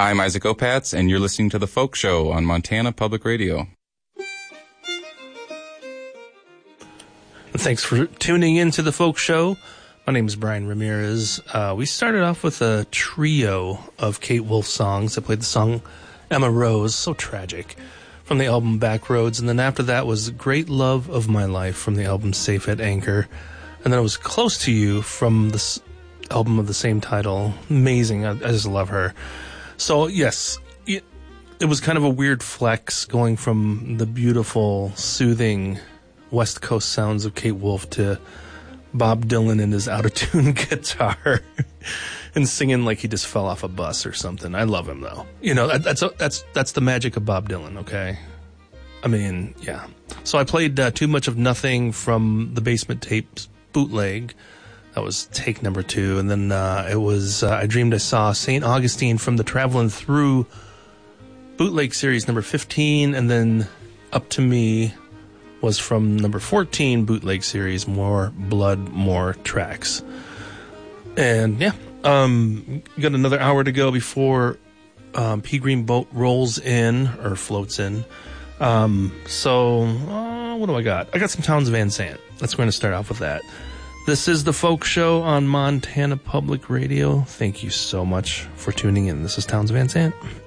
I'm Isaac Opatz, and you're listening to The Folk Show on Montana Public Radio. Thanks for tuning in to The Folk Show. My name is Brian Ramirez. We started off with a trio of Kate Wolf songs. I played the song Emma Rose, so tragic, from the album Backroads. And then after that was Great Love of My Life from the album Safe at Anchor. And then it was Close to You from this album of the same title. Amazing. I just love her. So, yes, it was kind of a weird flex going from the beautiful, soothing West Coast sounds of Kate Wolf to Bob Dylan and his out-of-tune guitar and singing like he just fell off a bus or something. I love him, though. You know, that's the magic of Bob Dylan, okay? I mean, yeah. So I played Too Much of Nothing from the Basement Tapes bootleg. That was take number 2. And then it was I Dreamed I Saw St. Augustine from the Travelin' Through bootleg series number 15. And then Up to Me was from number 14 bootleg series, More Blood, More Tracks. And yeah, got another hour to go before Pea Green Boat rolls in or floats in. So what do I got? I got some Townes Van Sant. Let's going to start off with that. This is The Folk Show on Montana Public Radio. Thank you so much for tuning in. This is Townes Van Sant.